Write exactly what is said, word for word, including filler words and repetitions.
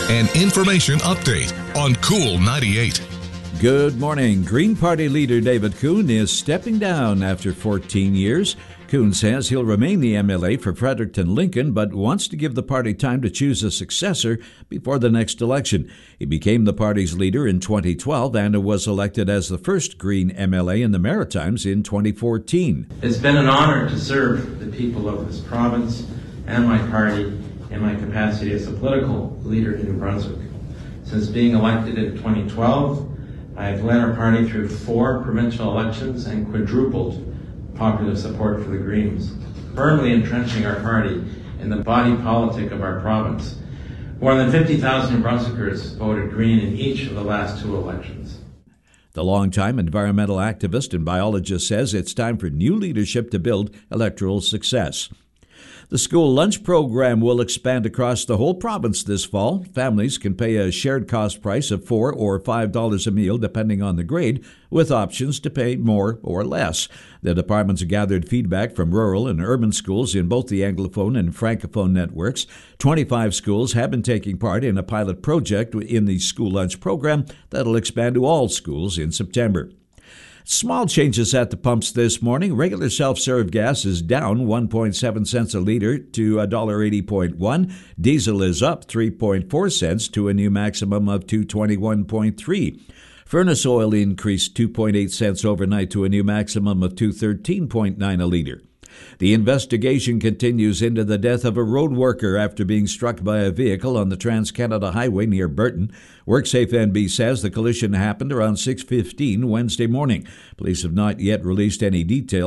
An information update on Cool ninety-eight. Good morning. Green Party leader David Coon is stepping down after fourteen years. Coon says he'll remain the M L A for Fredericton Lincoln, but wants to give the party time to choose a successor before the next election. He became the party's leader in twenty twelve and was elected as the first Green M L A in the Maritimes in twenty fourteen. It's been an honor to serve the people of this province and my party in my capacity as a political leader in New Brunswick. Since being elected in twenty twelve, I have led our party through four provincial elections and quadrupled popular support for the Greens, firmly entrenching our party in the body politic of our province. More than fifty thousand New Brunswickers voted Green in each of the last two elections. The longtime environmental activist and biologist says it's time for new leadership to build electoral success. The school lunch program will expand across the whole province this fall. Families can pay a shared cost price of four dollars or five dollars a meal, depending on the grade, with options to pay more or less. The departments gathered feedback from rural and urban schools in both the Anglophone and Francophone networks. twenty-five schools have been taking part in a pilot project in the school lunch program that'll expand to all schools in September. Small changes at the pumps this morning. Regular self-serve gas is down one point seven cents a liter to one dollar eighty point one. Diesel is up three point four cents to a new maximum of two twenty-one point three. Furnace oil increased two point eight cents overnight to a new maximum of two thirteen point nine a liter. The investigation continues into the death of a road worker after being struck by a vehicle on the Trans-Canada Highway near Burton. WorkSafe N B says the collision happened around six fifteen Wednesday morning. Police have not yet released any details.